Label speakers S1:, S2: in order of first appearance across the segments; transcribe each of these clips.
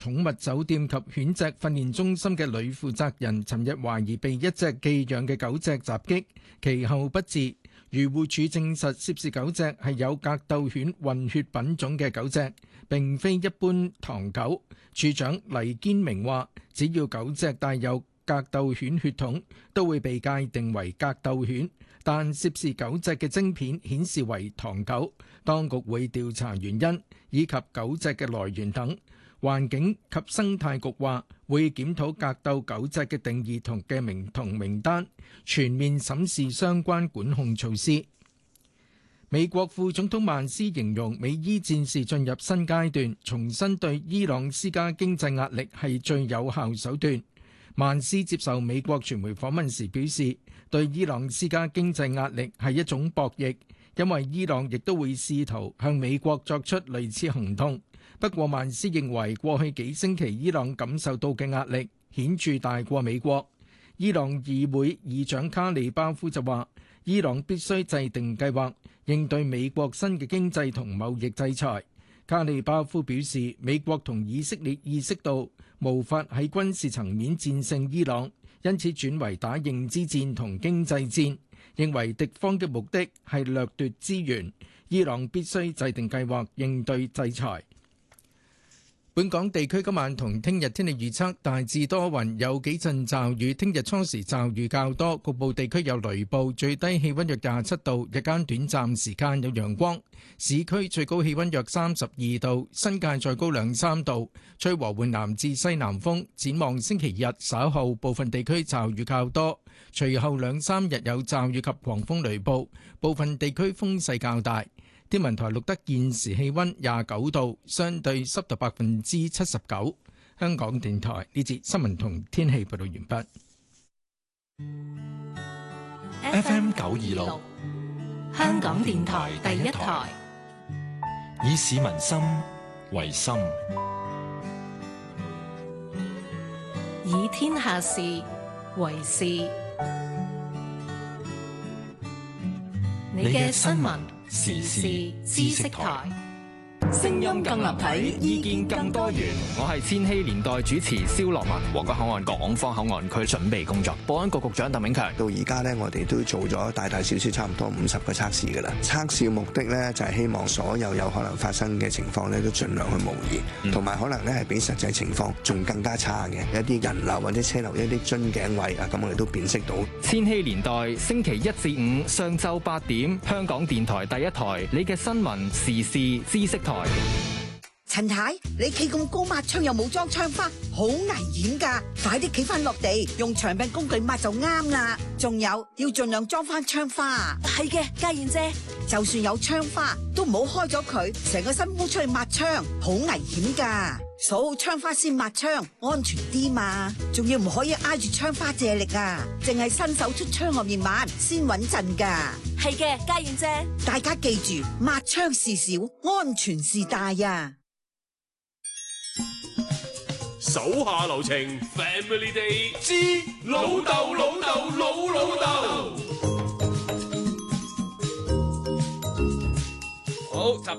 S1: 寵物酒店及犬隻訓練中心嘅女負責人，尋日懷疑被一隻寄養嘅狗隻襲擊，其後不治。漁護署證實涉事狗隻係有格鬥犬混血品種嘅狗隻，並非一般唐狗。署長黎堅明話，只要狗隻帶有格鬥犬血統，都會被界定為格鬥犬，但涉事狗隻嘅晶片顯示為唐狗，當局會調查原因以及狗隻嘅來源等。環境及生態局話會檢討格鬥狗隻嘅定義同嘅名單，全面審視相關管控措施。美國副總統曼斯形容美伊戰事進入新階段，重新對伊朗施加經濟壓力係最有效手段。曼斯接受美國傳媒訪問時表示，對伊朗施加經濟壓力係一種博弈，因為伊朗亦都會試圖向美國作出類似行動。不過，曼斯認為過去幾星期伊朗感受到嘅壓力顯著大過美國。伊朗議會議長卡利巴夫就話，伊朗必須制定計劃應對美國新嘅經濟同貿易制裁。卡利巴夫表示，美國同以色列意識到無法喺軍事層面戰勝伊朗，因此轉為打認知戰同經濟戰，認為敵方嘅目的係掠奪資源，伊朗必須制定計劃應對制裁。本港地區今晚同聽日天氣預測大致多雲，有幾陣驟雨。聽日初時驟雨較多，局部地區有雷暴。最低氣溫約27度，日間短暫時間有陽光。市區最高氣溫約32度，新界再高2-3度。吹和緩南至西南風。展望星期日稍後部分地區驟雨較多，隨後2-3日有驟雨及狂風雷暴，部分地區風勢較大。天文台錄得現時氣溫29度，相對濕度79%。香港電台呢節新聞同天氣報道完
S2: 畢。FM 926，香港電台第一台，以市民心為心，
S3: 以天下事為事。你嘅新聞時事知識台，
S4: 聲音更立體，意見更多元。
S5: 我係千禧年代主持蕭樂文。皇崗口岸港方口岸區準備工作，保安局局長鄧炳強。
S6: 到而家呢，我哋都做咗大大小小差唔多50個測試㗎啦。測試嘅目的呢，就係希望所有可能發生嘅情況呢，都盡量去模擬，同埋可能呢係比實際情況仲更加差嘅一啲人流或者車流一啲樽頸位啊，咁我哋都辨識到。
S5: 千禧年代星期1至5上晝8點，香港電台第一台，你嘅新聞時事知識台。
S7: 陳太，你企咁高抹窗又冇裝窗花，好危險噶！快啲企翻落地，用長柄工具抹就啱啦。仲有要盡量裝翻窗花。
S8: 係嘅，家燕姐，
S7: 就算有窗花，都唔好開咗佢，成個身烏出去抹窗，好危險噶。鎖好窗花先抹窗，安全啲嘛。仲要唔可以挨住窗花借力啊，淨係伸手出窗外面抹先穩陣噶。
S8: 係嘅，家燕姐，
S7: 大家記住，抹窗事小，安全事大啊！
S9: 手下留情 ，Family Day 之老豆老豆。好，集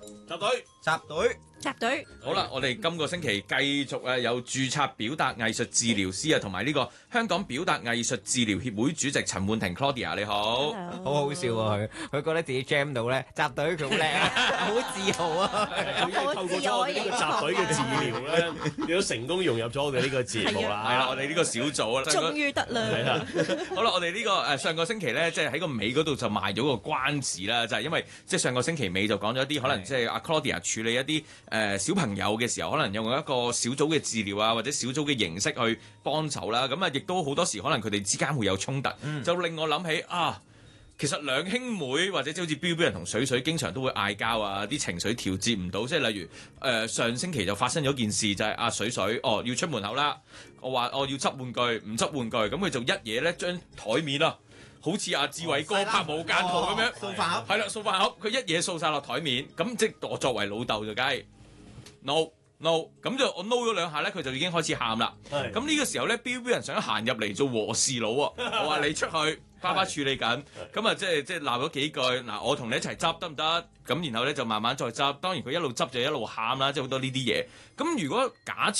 S9: 隊。好啦，我哋今個星期繼續有註冊表達藝術治療師同埋呢個香港表達藝術治療協會主席陳煥庭 Claudia， 你好。
S10: 好好笑啊！佢覺得自己 jam 到咧，集隊佢好叻啊，好自豪啊！
S9: 透過咗我哋呢個集隊嘅治療咧，亦都成功融入咗我哋呢個節目啦。係啦，我哋呢個小組啊，
S8: 終於得啦。
S9: 係啦，好啦，我哋呢個上個星期咧，即係喺個尾嗰度就賣咗個關子啦，就係因為即係上個星期尾就講咗一啲可能即係阿 Claudia 處理一啲小朋友嘅時候，可能用一個小組嘅治療啊，或者小組嘅形式去幫手啦。咁啊，亦都好多時可能佢哋之間會有衝突，就令我諗起啊，其實兩兄妹或者即係好似標人同水水，經常都會嗌交啊，啲情緒調節唔到。即係例如上星期就發生咗件事，就係阿水水要出門口啦，我話要執玩具，唔執玩具，咁佢就一嘢咧將台面啦，好似阿志偉哥拍無間道咁樣，掃飯盒係啦，掃飯盒，佢一嘢掃晒落台面，咁即係我作為老豆就梗係 no，咁就我 no 咗兩下咧，佢就已經開始喊啦。咁呢個時候咧，標人想行入嚟做和事佬喎，我話你出去， 爸爸處理緊，咁啊即係鬧咗幾句，嗱我同你一齊執得唔得？咁然後咧就慢慢再執，當然佢一路執就一路喊啦，即係好多呢啲嘢。咁如果假設